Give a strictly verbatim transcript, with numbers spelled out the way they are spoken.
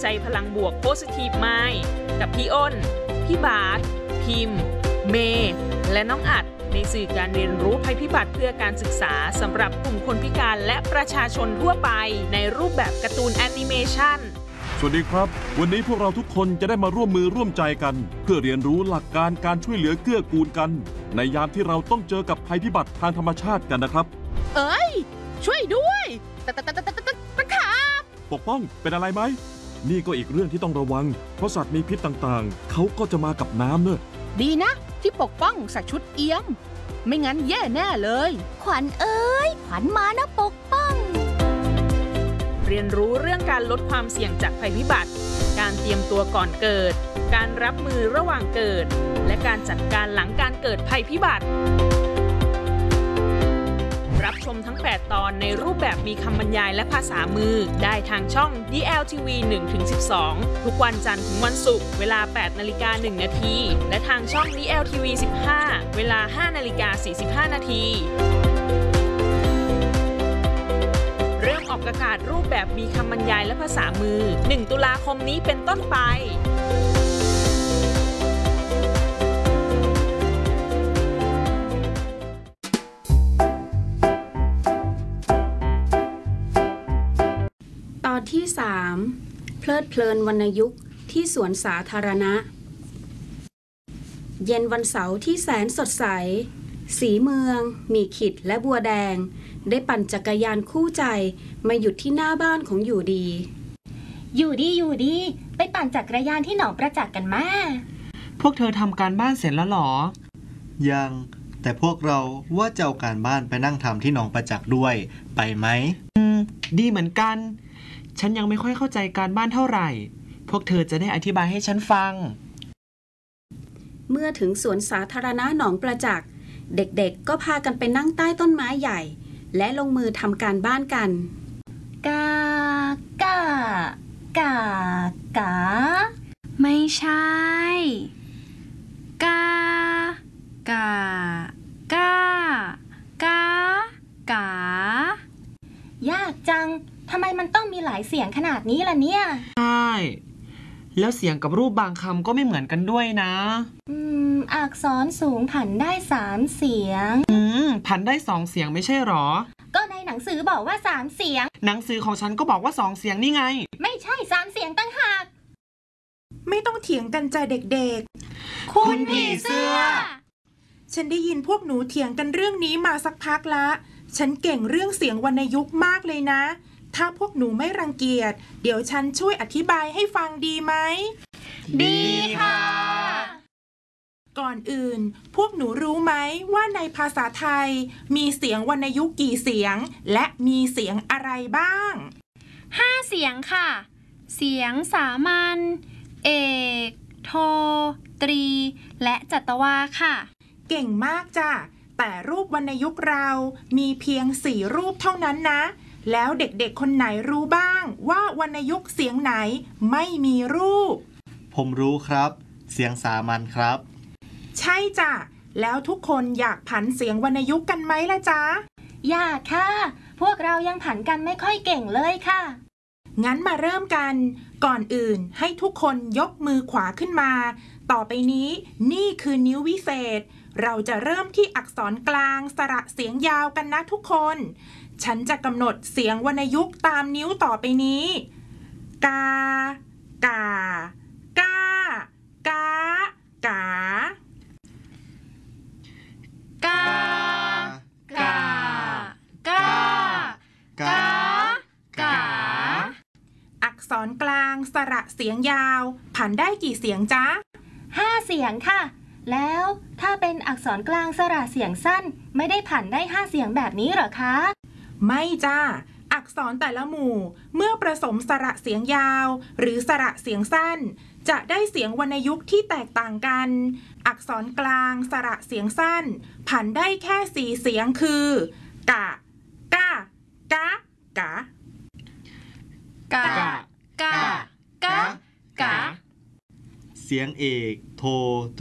ใจพลังบวก Positive Mind กับพี่อ้นพี่บาสพิมพ์เมย์และน้องอัดในสื่อการเรียนรู้ภัยพิบัติเพื่อการศึกษาสำหรับกลุ่มคนพิการและประชาชนทั่วไปในรูปแบบการ์ตูนแอนิเมชันสวัสดีครับวันนี้พวกเราทุกคนจะได้มาร่วมมือร่วมใจกันเพื่อเรียนรู้หลักการการช่วยเหลือเกื้อกูลกันในยามที่เราต้องเจอกับภัยพิบัติทางธรรมชาติกันนะครับเอ้ยช่วยด้วยตะตะตะตะตะตะตะขาบปกป้องเป็นอะไรไหมนี่ก็อีกเรื่องที่ต้องระวังเพราะสัตว์มีพิษต่างๆเขาก็จะมากับน้ำเนอะดีนะที่ปกป้องใส่ชุดเอี้ยมไม่งั้นแย่แน่เลยขวัญเอ้ยขวัญมานะปกป้องเรียนรู้เรื่องการลดความเสี่ยงจากภัยพิบัติการเตรียมตัวก่อนเกิดการรับมือระหว่างเกิดและการจัดการหลังการเกิดภัยพิบัติรับชมทั้งแปดตอนในรูปแบบมีคำบรรยายและภาษามือได้ทางช่อง ดี แอล ที วี หนึ่งถึงสิบสอง ทุกวันจันทร์ถึงวันศุกร์เวลา แปดนาฬิกาหนึ่งนาทีและทางช่อง ดี แอล ที วี สิบห้า เวลา ห้านาฬิกาสี่สิบห้านาทีเริ่มออกอากาศรูปแบบมีคำบรรยายและภาษามือหนึ่งตุลาคมนี้เป็นต้นไปตอนที่สามเพลิดเพลินวรรณยุกต์ที่สวนสาธารณะเย็นวันเสาร์ที่แสนสดใสสีเมืองมีขิดและบัวแดงได้ปั่นจักรยานคู่ใจมาหยุดที่หน้าบ้านของอยู่ดีอยู่ดีอยู่ดีไปปั่นจักรยานที่หนองประจักษ์กันมาพวกเธอทำการบ้านเสร็จแล้วหรอยังแต่พวกเราว่าจะเอาการบ้านไปนั่งทำที่หนองประจักษ์ด้วยไปไหมอืมดีเหมือนกันฉันยังไม่ค่อยเข้าใจการบ้านเท่าไหร่พวกเธอจะได้อธิบายให้ฉันฟังเมื่อถึงสวนสาธารณะหนองประจักษ์เด็กๆก็พากันไปนั่งใต้ต้นไม้ใหญ่และลงมือทำการบ้านกันกากากากาไม่ใช่กากากากากายากจังทำไมมันต้องมีหลายเสียงขนาดนี้ล่ะเนี่ยใช่แล้วเสียงกับรูปบางคำก็ไม่เหมือนกันด้วยนะอืมอักษรสูงผันได้สามเสียงอืมผันได้สองเสียงไม่ใช่หรอก็ในหนังสือบอกว่าสามเสียงหนังสือของฉันก็บอกว่าสองเสียงนี่ไงไม่ใช่สามเสียงตั้งหากไม่ต้องเถียงกันใจเด็กๆคุณผีเสื้อฉันได้ยินพวกหนูเถียงกันเรื่องนี้มาสักพักละฉันเก่งเรื่องเสียงวรรณยุกต์มากเลยนะถ้าพวกหนูไม่รังเกียจเดี๋ยวฉันช่วยอธิบายให้ฟังดีไหมดีค่ะก่อนอื่นพวกหนูรู้ไหมว่าในภาษาไทยมีเสียงวรรณยุกต์กี่เสียงและมีเสียงอะไรบ้างห้าเสียงค่ะเสียงสามัญเอกโทตรีและจัตวาค่ะเก่งมากจ้ะแต่รูปวรรณยุกต์เรามีเพียงสี่รูปเท่านั้นนะแล้วเด็กๆคนไหนรู้บ้างว่าวรรณยุกต์เสียงไหนไม่มีรูปผมรู้ครับเสียงสามัญครับใช่จ้ะแล้วทุกคนอยากผันเสียงวรรณยุกต์กันไหมล่ะจ๊ะอยากค่ะพวกเรายังผันกันไม่ค่อยเก่งเลยค่ะงั้นมาเริ่มกันก่อนอื่นให้ทุกคนยกมือขวาขึ้นมาต่อไปนี้นี่คือนิ้ววิเศษเราจะเริ่มที่อักษรกลางสระเสียงยาวกันนะทุกคนฉันจะกำหนดเสียงวรรณยุกต์ตามนิ้วต่อไปนี้กากากากากากากากากากาอักษรกลางสระเสียงยาวผันได้กี่เสียงจ๊ะห้าเสียงค่ะแล้วถ้าเป็นอักษรกลางสระเสียงสั้นไม่ได้ผันได้ห้าเสียงแบบนี้หรอคะไม่จ้าอักษรแต่ละหมู่เมื่อผสมสระเสียงยาวหรือสระเสียงสั้นจะได้เสียงวรรณยุกต์ที่แตกต่างกันอักษรกลางสระเสียงสั้นผันได้แค่สี่เสียงคือกะกะกะกะกะกะกะกะเสียงเอกโท